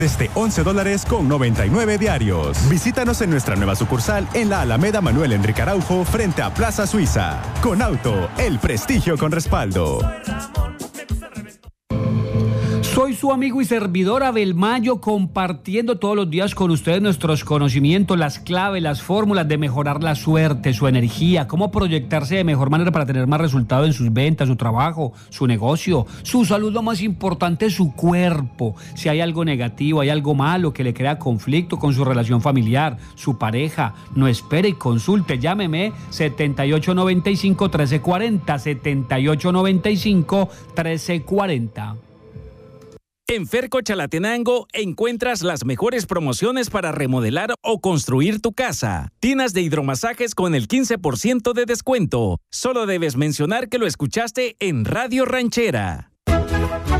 desde $11.99 diarios. Visítanos en nuestra nueva sucursal en la Alameda Manuel Enrique Araujo frente a Plaza Suiza. Con Auto, el prestigio con respaldo. Soy su amigo y servidor Abel Mayo, compartiendo todos los días con ustedes nuestros conocimientos, las claves, las fórmulas de mejorar la suerte, su energía, cómo proyectarse de mejor manera para tener más resultado en sus ventas, su trabajo, su negocio, su salud, lo más importante, su cuerpo. Si hay algo negativo, hay algo malo que le crea conflicto con su relación familiar, su pareja, no espere y consulte. Llámeme 7895-1340, 7895-1340. En Ferco Chalatenango encuentras las mejores promociones para remodelar o construir tu casa. Tinas de hidromasajes con el 15% de descuento. Solo debes mencionar que lo escuchaste en Radio Ranchera.